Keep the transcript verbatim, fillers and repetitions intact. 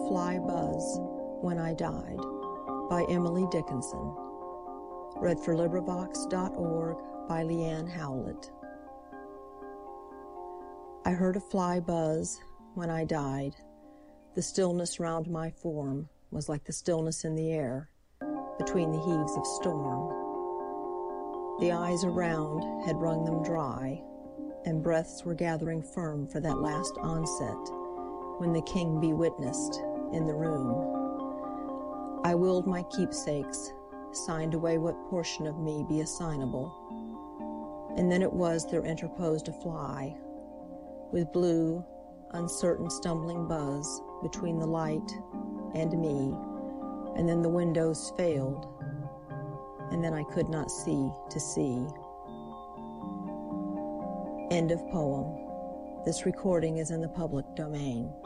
Fly Buzz When I Died by Emily Dickinson. Read for LibriVox dot org by Leanne Howlett. I heard a fly buzz when I died. The stillness round my form was like the stillness in the air between the heaves of storm. The eyes around had wrung them dry, and breaths were gathering firm for that last onset when the king be witnessed in the room. I willed my keepsakes, signed away what portion of me be assignable, and then it was there interposed a fly, with blue, uncertain stumbling buzz between the light and me, and then the windows failed, and then I could not see to see. End of poem. This recording is in the public domain.